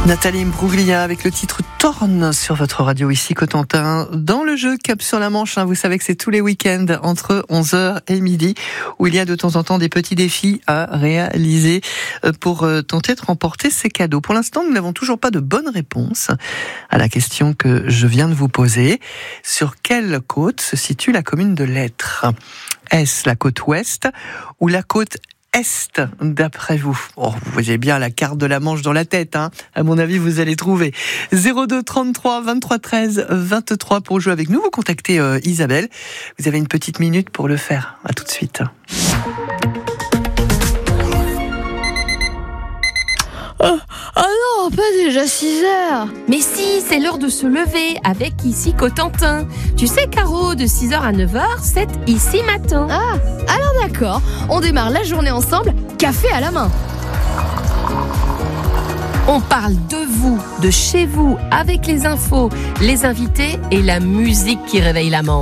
Nathalie Imbruglia avec le titre Torn sur votre radio ici Cotentin. Dans le jeu Cap sur la Manche, vous savez que c'est tous les week-ends entre 11h et midi où il y a de temps en temps des petits défis à réaliser pour tenter de remporter ces cadeaux. Pour l'instant, nous n'avons toujours pas de bonne réponse à la question que je viens de vous poser. Sur quelle côte se situe la commune de Lettres ? Est-ce la côte ouest ou la côte est, d'après vous? Vous avez bien la carte de la Manche dans la tête, À mon avis, vous allez trouver. 02 33 23 13 23 pour jouer avec nous. Vous contactez Isabelle. Vous avez une petite minute pour le faire. À tout de suite. Oh non, pas déjà 6h. Mais si, c'est l'heure de se lever avec Ici Cotentin. Tu sais, Caro, de 6h à 9h, c'est Ici Matin. Ah, alors d'accord. On démarre la journée ensemble, café à la main. On parle de vous, de chez vous, avec les infos, les invités et la musique qui réveille la Manche.